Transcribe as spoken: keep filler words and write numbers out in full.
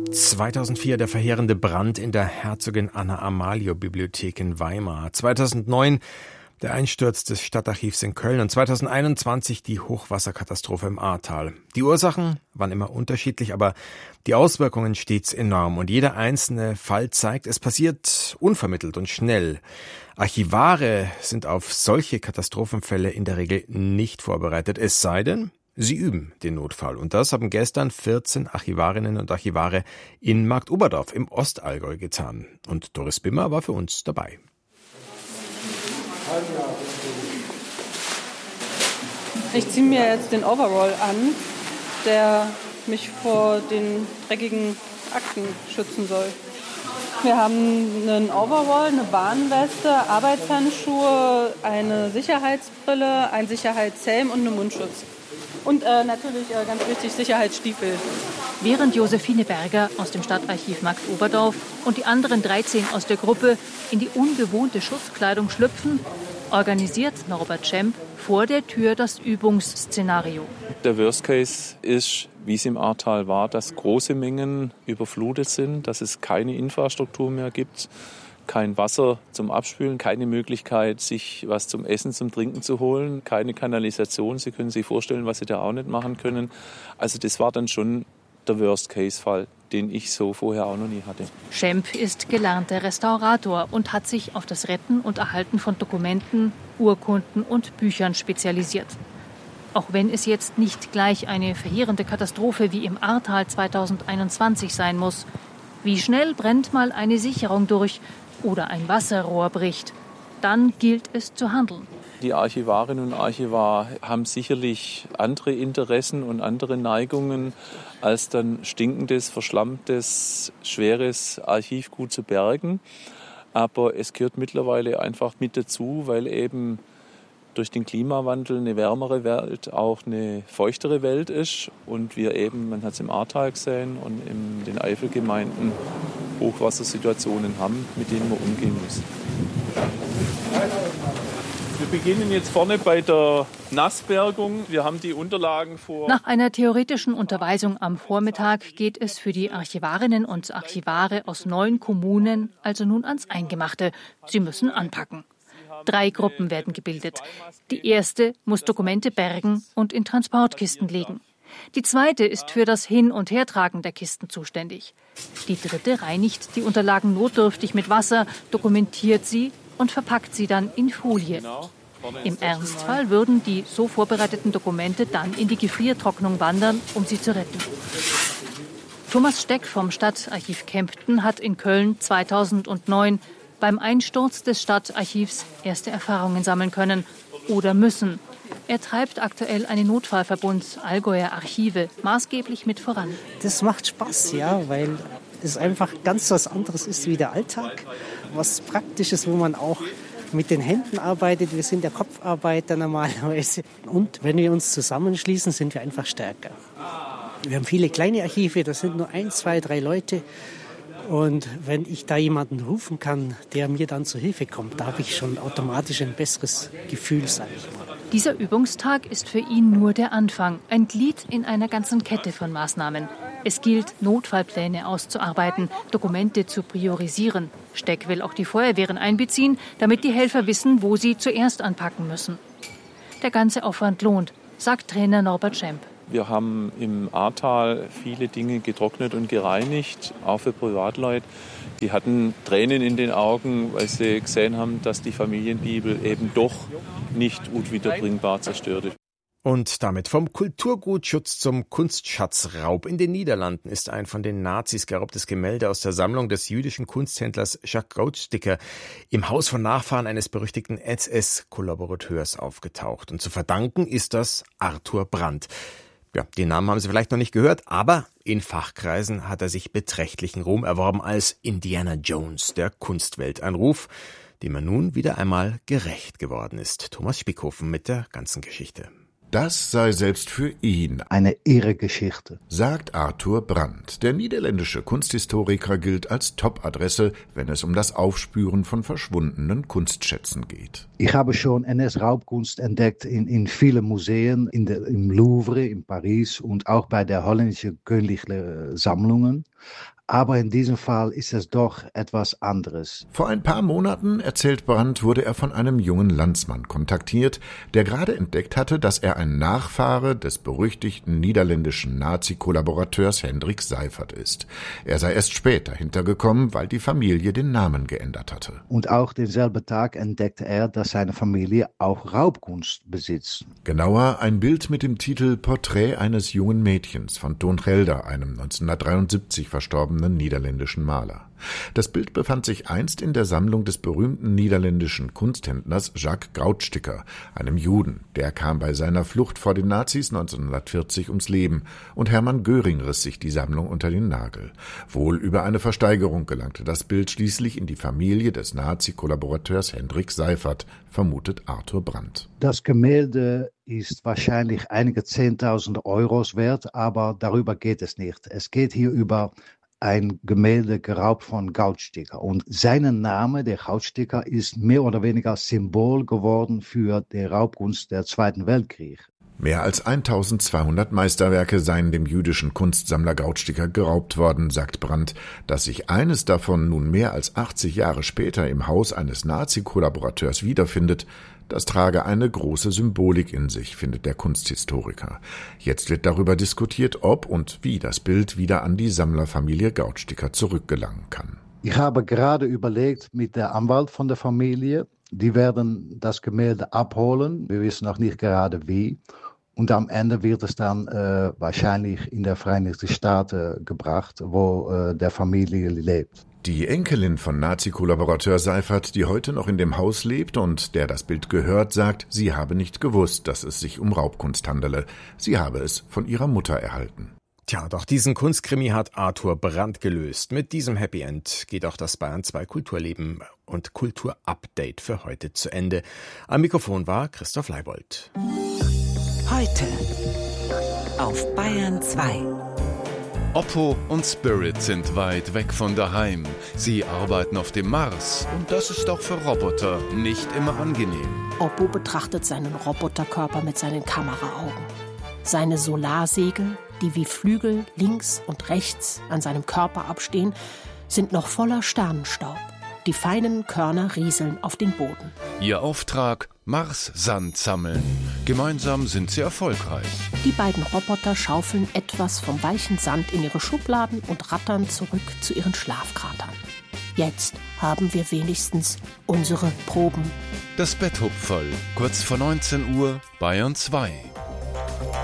zweitausendvier der verheerende Brand in der Herzogin Anna-Amalio-Bibliothek in Weimar. zweitausendneun der Einsturz des Stadtarchivs in Köln und zweitausendeinundzwanzig die Hochwasserkatastrophe im Ahrtal. Die Ursachen waren immer unterschiedlich, aber die Auswirkungen stets enorm. Und jeder einzelne Fall zeigt, es passiert unvermittelt und schnell. Archivare sind auf solche Katastrophenfälle in der Regel nicht vorbereitet, es sei denn, sie üben den Notfall. Und das haben gestern vierzehn Archivarinnen und Archivare in Marktoberdorf im Ostallgäu getan. Und Doris Bimmer war für uns dabei. Ich ziehe mir jetzt den Overall an, der mich vor den dreckigen Akten schützen soll. Wir haben einen Overall, eine Bahnweste, Arbeitshandschuhe, eine Sicherheitsbrille, einen Sicherheitshelm und einen Mundschutz. Und äh, natürlich, äh, ganz wichtig, Sicherheitsstiefel. Während Josephine Berger aus dem Stadtarchiv Marktoberdorf und die anderen dreizehn aus der Gruppe in die ungewohnte Schutzkleidung schlüpfen, organisiert Norbert Schemp vor der Tür das Übungsszenario. Der Worst Case ist, wie es im Ahrtal war, dass große Mengen überflutet sind, dass es keine Infrastruktur mehr gibt, kein Wasser zum Abspülen, keine Möglichkeit, sich was zum Essen, zum Trinken zu holen, keine Kanalisation. Sie können sich vorstellen, was Sie da auch nicht machen können. Also das war dann schon der Worst-Case-Fall, den ich so vorher auch noch nie hatte. Schemp ist gelernter Restaurator und hat sich auf das Retten und Erhalten von Dokumenten, Urkunden und Büchern spezialisiert. Auch wenn es jetzt nicht gleich eine verheerende Katastrophe wie im Ahrtal zweitausendeinundzwanzig sein muss. Wie schnell brennt mal eine Sicherung durch oder ein Wasserrohr bricht? Dann gilt es zu handeln. Die Archivarinnen und Archivar haben sicherlich andere Interessen und andere Neigungen, als dann stinkendes, verschlammtes, schweres Archivgut zu bergen. Aber es gehört mittlerweile einfach mit dazu, weil eben durch den Klimawandel eine wärmere Welt auch eine feuchtere Welt ist. Und wir eben, man hat es im Ahrtal gesehen und in den Eifelgemeinden, Hochwassersituationen haben, mit denen man umgehen muss. Wir beginnen jetzt vorne bei der Nassbergung. Wir haben die Unterlagen vor. Nach einer theoretischen Unterweisung am Vormittag geht es für die Archivarinnen und Archivare aus neun Kommunen also nun ans Eingemachte. Sie müssen anpacken. Drei Gruppen werden gebildet. Die erste muss Dokumente bergen und in Transportkisten legen. Die zweite ist für das Hin- und Hertragen der Kisten zuständig. Die dritte reinigt die Unterlagen notdürftig mit Wasser, dokumentiert sie und verpackt sie dann in Folie. Im Ernstfall würden die so vorbereiteten Dokumente dann in die Gefriertrocknung wandern, um sie zu retten. Thomas Steck vom Stadtarchiv Kempten hat in Köln zweitausendneun beim Einsturz des Stadtarchivs erste Erfahrungen sammeln können oder müssen. Er treibt aktuell einen Notfallverbund Allgäuer Archive maßgeblich mit voran. Das macht Spaß, ja, weil es einfach ganz was anderes ist wie der Alltag. Was Praktisches, wo man auch mit den Händen arbeitet. Wir sind ja Kopfarbeiter normalerweise. Und wenn wir uns zusammenschließen, sind wir einfach stärker. Wir haben viele kleine Archive, das sind nur ein, zwei, drei Leute. Und wenn ich da jemanden rufen kann, der mir dann zur Hilfe kommt, da habe ich schon automatisch ein besseres Gefühl, sage ich mal. Dieser Übungstag ist für ihn nur der Anfang, ein Glied in einer ganzen Kette von Maßnahmen. Es gilt, Notfallpläne auszuarbeiten, Dokumente zu priorisieren. Steck will auch die Feuerwehren einbeziehen, damit die Helfer wissen, wo sie zuerst anpacken müssen. Der ganze Aufwand lohnt, sagt Trainer Norbert Schemp. Wir haben im Ahrtal viele Dinge getrocknet und gereinigt, auch für Privatleute. Die hatten Tränen in den Augen, weil sie gesehen haben, dass die Familienbibel eben doch nicht unwiederbringbar zerstört ist. Und damit vom Kulturgutschutz zum Kunstschatzraub. In den Niederlanden ist ein von den Nazis geraubtes Gemälde aus der Sammlung des jüdischen Kunsthändlers Jacques Grootsticker im Haus von Nachfahren eines berüchtigten S S-Kollaborateurs aufgetaucht. Und zu verdanken ist das Arthur Brandt. Ja, den Namen haben Sie vielleicht noch nicht gehört, aber in Fachkreisen hat er sich beträchtlichen Ruhm erworben als Indiana Jones der Kunstwelt. Ein Ruf, dem er nun wieder einmal gerecht geworden ist. Thomas Spickhofen mit der ganzen Geschichte. Das sei selbst für ihn eine irre Geschichte, sagt Arthur Brandt. Der niederländische Kunsthistoriker gilt als Top-Adresse, wenn es um das Aufspüren von verschwundenen Kunstschätzen geht. Ich habe schon N S-Raubkunst entdeckt in, in vielen Museen, in der, im Louvre in Paris und auch bei der holländischen Königlichen Sammlungen. Aber in diesem Fall ist es doch etwas anderes. Vor ein paar Monaten, erzählt Brandt, wurde er von einem jungen Landsmann kontaktiert, der gerade entdeckt hatte, dass er ein Nachfahre des berüchtigten niederländischen Nazi-Kollaborateurs Hendrik Seifert ist. Er sei erst später hintergekommen, weil die Familie den Namen geändert hatte. Und auch denselben Tag entdeckte er, dass seine Familie auch Raubkunst besitzt. Genauer ein Bild mit dem Titel Porträt eines jungen Mädchens von Toon Gelder, einem neunzehnhundertdreiundsiebzig verstorbenen niederländischen Maler. Das Bild befand sich einst in der Sammlung des berühmten niederländischen Kunsthändlers Jacques Groutsticker, einem Juden. Der kam bei seiner Flucht vor den Nazis neunzehnhundertvierzig ums Leben und Hermann Göring riss sich die Sammlung unter den Nagel. Wohl über eine Versteigerung gelangte das Bild schließlich in die Familie des Nazi-Kollaborateurs Hendrik Seifert, vermutet Arthur Brandt. Das Gemälde ist wahrscheinlich einige Zehntausend Euros wert, aber darüber geht es nicht. Es geht hier über ein Gemälde geraubt von Groutsticker. Und sein Name, der Groutsticker, ist mehr oder weniger Symbol geworden für die Raubkunst der Zweiten Weltkrieg. Mehr als eintausendzweihundert Meisterwerke seien dem jüdischen Kunstsammler Groutsticker geraubt worden, sagt Brandt. Dass sich eines davon nun mehr als achtzig Jahre später im Haus eines Nazi-Kollaborateurs wiederfindet, das trage eine große Symbolik in sich, findet der Kunsthistoriker. Jetzt wird darüber diskutiert, ob und wie das Bild wieder an die Sammlerfamilie Groutsticker zurückgelangen kann. Ich habe gerade überlegt mit der Anwalt von der Familie, die werden das Gemälde abholen, wir wissen noch nicht gerade wie. Und am Ende wird es dann äh, wahrscheinlich in der Vereinigten Staaten gebracht, wo äh, der Familie lebt. Die Enkelin von Nazi-Kollaborateur Seifert, die heute noch in dem Haus lebt und der das Bild gehört, sagt, sie habe nicht gewusst, dass es sich um Raubkunst handele. Sie habe es von ihrer Mutter erhalten. Tja, doch diesen Kunstkrimi hat Arthur Brandt gelöst. Mit diesem Happy End geht auch das Bayern zwei Kulturleben und Kulturupdate für heute zu Ende. Am Mikrofon war Christoph Leibold. Heute auf Bayern zwei. Oppo und Spirit sind weit weg von daheim. Sie arbeiten auf dem Mars und das ist auch für Roboter nicht immer angenehm. Oppo betrachtet seinen Roboterkörper mit seinen Kameraaugen. Seine Solarsegel, die wie Flügel links und rechts an seinem Körper abstehen, sind noch voller Sternenstaub. Die feinen Körner rieseln auf den Boden. Ihr Auftrag: Mars-Sand sammeln. Gemeinsam sind sie erfolgreich. Die beiden Roboter schaufeln etwas vom weichen Sand in ihre Schubladen und rattern zurück zu ihren Schlafkratern. Jetzt haben wir wenigstens unsere Proben. Das Bett hupft voll. Kurz vor neunzehn Uhr, Bayern zwei.